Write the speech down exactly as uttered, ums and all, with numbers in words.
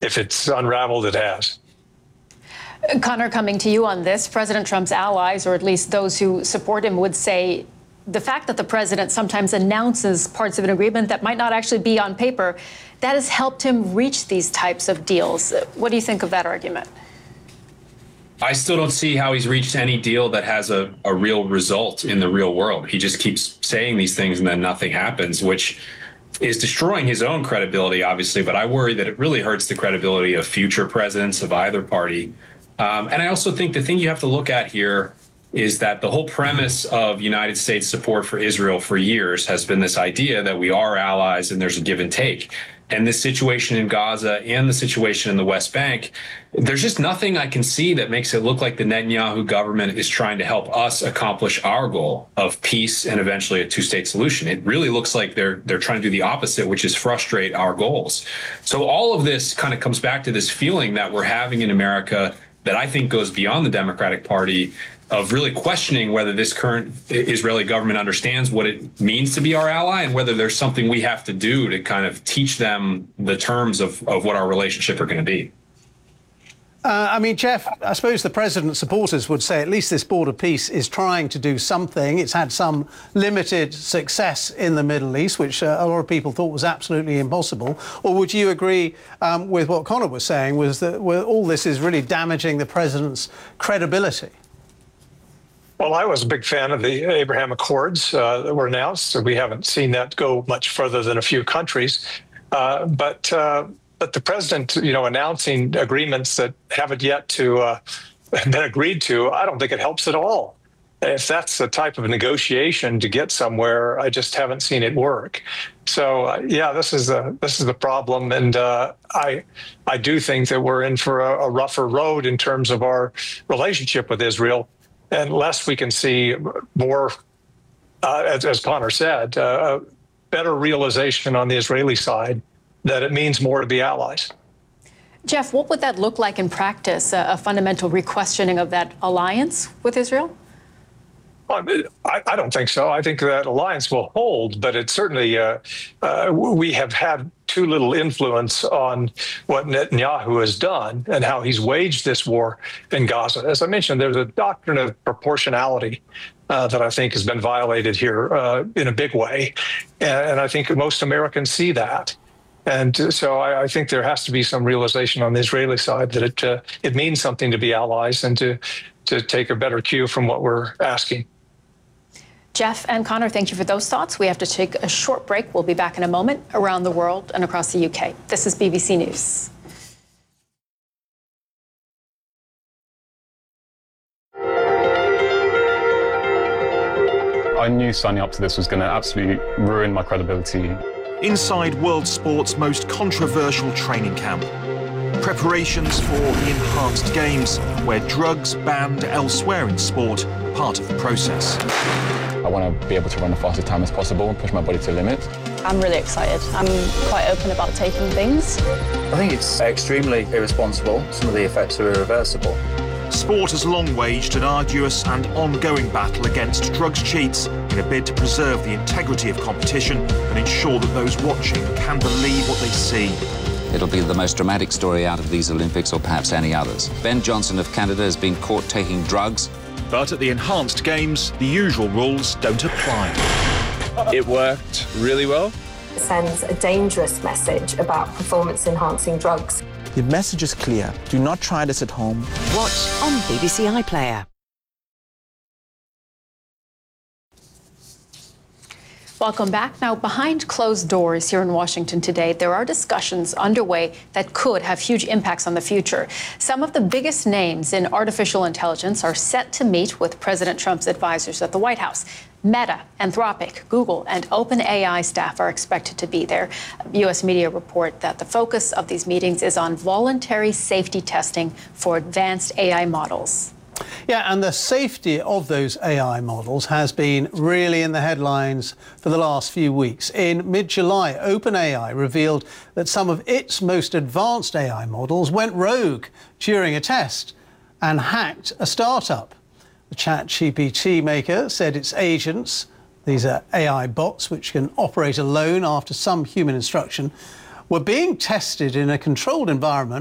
if it's unraveled, it has. Connor, coming to you on this, President Trump's allies, or at least those who support him, would say the fact that the president sometimes announces parts of an agreement that might not actually be on paper, that has helped him reach these types of deals. What do you think of that argument? I still don't see how he's reached any deal that has a, a real result in the real world. He just keeps saying these things and then nothing happens, which is destroying his own credibility, obviously. But I worry that it really hurts the credibility of future presidents of either party. Um, and I also think the thing you have to look at here is that the whole premise of United States support for Israel for years has been this idea that we are allies and there's a give and take. And this situation in Gaza and the situation in the West Bank, there's just nothing I can see that makes it look like the Netanyahu government is trying to help us accomplish our goal of peace and eventually a two-state solution. It really looks like they're they're trying to do the opposite, which is frustrate our goals. So all of this kind of comes back to this feeling that we're having in America that I think goes beyond the Democratic Party, of really questioning whether this current Israeli government understands what it means to be our ally and whether there's something we have to do to kind of teach them the terms of, of what our relationship are going to be. Uh, I mean, Jeff, I suppose the president's supporters would say at least this border peace is trying to do something. It's had some limited success in the Middle East, which uh, a lot of people thought was absolutely impossible. Or would you agree um, with what Connor was saying, was that well, all this is really damaging the president's credibility? Well, I was a big fan of the Abraham Accords uh, that were announced. So we haven't seen that go much further than a few countries. Uh, but uh, but the president, you know, announcing agreements that haven't yet to uh, been agreed to, I don't think it helps at all. If that's the type of negotiation to get somewhere, I just haven't seen it work. So uh, yeah, this is the this is the problem, and uh, I I do think that we're in for a, a rougher road in terms of our relationship with Israel. Unless we can see more, uh, as, as Connor said, uh, better realization on the Israeli side that it means more to be allies. Jeff, what would that look like in practice, a, a fundamental re-questioning of that alliance with Israel? I, I don't think so. I think that alliance will hold, but it certainly, uh, uh, we have had too little influence on what Netanyahu has done and how he's waged this war in Gaza. As I mentioned, there's a doctrine of proportionality uh, that I think has been violated here uh, in a big way. And, and I think most Americans see that. And so I, I think there has to be some realization on the Israeli side that it, uh, it means something to be allies and to, to take a better cue from what we're asking. Jeff and Connor, thank you for those thoughts. We have to take a short break. We'll be back in a moment around the world and across the U K. This is B B C News. I knew signing up to this was going to absolutely ruin my credibility. Inside world sport's most controversial training camp. Preparations for the Enhanced Games, where drugs banned elsewhere in sport are part of the process. I want to be able to run the fastest time as possible and push my body to the limit. I'm really excited. I'm quite open about taking things. I think it's extremely irresponsible. Some of the effects are irreversible. Sport has long waged an arduous and ongoing battle against drugs cheats in a bid to preserve the integrity of competition and ensure that those watching can believe what they see. It'll be the most dramatic story out of these Olympics, or perhaps any others. Ben Johnson of Canada has been caught taking drugs. But at the Enhanced Games, the usual rules don't apply. It worked really well. It sends a dangerous message about performance-enhancing drugs. The message is clear. Do not try this at home. Watch on B B C iPlayer. Welcome back. Now, behind closed doors here in Washington today, there are discussions underway that could have huge impacts on the future. Some of the biggest names in artificial intelligence are set to meet with President Trump's advisors at the White House. Meta, Anthropic, Google, and OpenAI staff are expected to be there. U S media report that the focus of these meetings is on voluntary safety testing for advanced A I models. Yeah, and the safety of those A I models has been really in the headlines for the last few weeks. In mid-July, OpenAI revealed that some of its most advanced A I models went rogue during a test and hacked a startup. The ChatGPT maker said its agents, these are A I bots which can operate alone after some human instruction, were being tested in a controlled environment